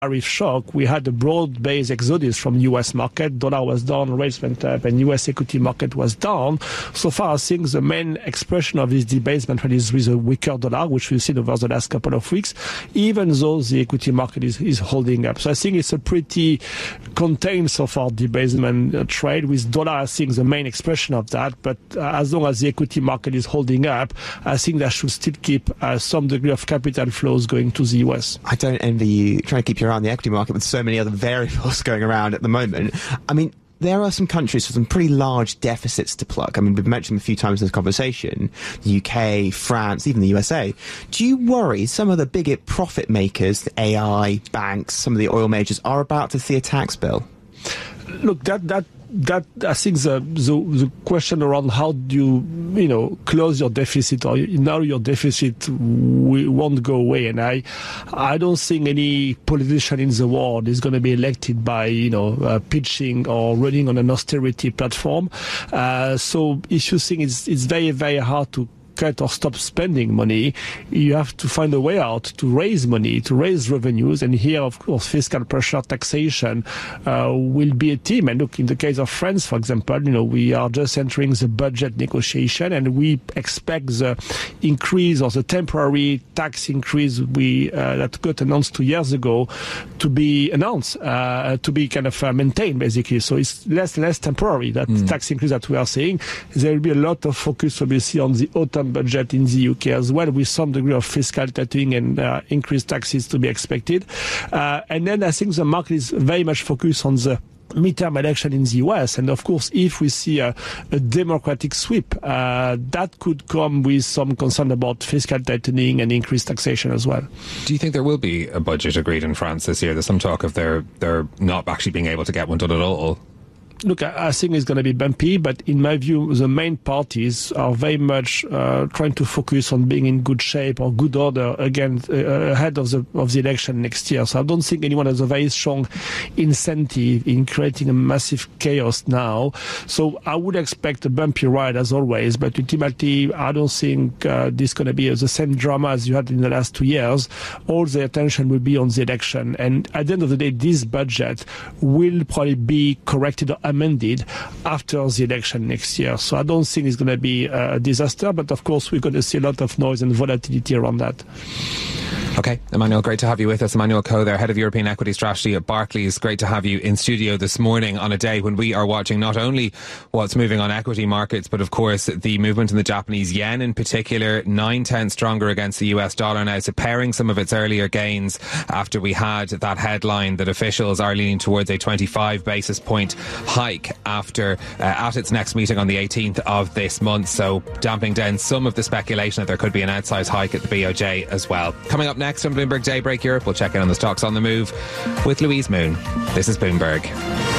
tariff shock, we had a broad-based exodus from U.S. market. Dollar was down, rates went up, and U.S. equity market was down. So far, I think the main expression of this debasement is with a weaker dollar, which we've seen over the last couple of weeks, even though the equity market is holding up. So I think it's a pretty contained so far debasement trade, with dollar, I think, the main expression of that. But as long as the equity market is holding up, I think that should still keep some degree of capital flows going to the U.S. I don't envy you trying to keep your eye on the equity market with so many other variables going around at the moment. I mean, there are some countries with some pretty large deficits to plug. I mean, we've mentioned them a few times in this conversation. The UK, France, even the USA. Do you worry some of the bigger profit makers, the AI, banks, some of the oil majors, are about to see a tax bill? Look, that I think the question around how do you close your deficit, or now your deficit won't go away, and I don't think any politician in the world is going to be elected by pitching or running on an austerity platform. So if you think it's very, very hard to cut or stop spending money, you have to find a way out to raise money, to raise revenues, and here, of course, fiscal pressure, taxation will be a theme. And look, in the case of France, for example, we are just entering the budget negotiation, and we expect the increase, or the temporary tax increase that got announced 2 years ago, to be announced, to be kind of maintained, basically. So it's less temporary, that tax increase that we are seeing. There will be a lot of focus, obviously, on the autumn budget in the UK as well, with some degree of fiscal tightening and increased taxes to be expected. And then I think the market is very much focused on the midterm election in the US, and of course, if we see a democratic sweep, that could come with some concern about fiscal tightening and increased taxation as well. Do you think there will be a budget agreed in France this year? There's some talk of they're not actually being able to get one done at all. Look, I think it's going to be bumpy, but in my view, the main parties are very much trying to focus on being in good shape or good order again ahead of the election next year. So I don't think anyone has a very strong incentive in creating a massive chaos now. So I would expect a bumpy ride as always, but ultimately I don't think this is going to be the same drama as you had in the last 2 years. All the attention will be on the election, and at the end of the day, this budget will probably be corrected or amended after the election next year. So I don't think it's going to be a disaster, but of course we're going to see a lot of noise and volatility around that. Okay, Emmanuel, great to have you with us. Emmanuel Coe there, Head of European Equity Strategy at Barclays. Great to have you in studio this morning on a day when we are watching not only what's moving on equity markets, but of course the movement in the Japanese yen in particular, 9/10 stronger against the US dollar now, separating some of its earlier gains after we had that headline that officials are leaning towards a 25 basis point hike after at its next meeting on the 18th of this month. So damping down some of the speculation that there could be an outsized hike at the BOJ as well. Coming up next on Bloomberg Daybreak Europe, we'll check in on the stocks on the move with Louise Moon. This is Bloomberg.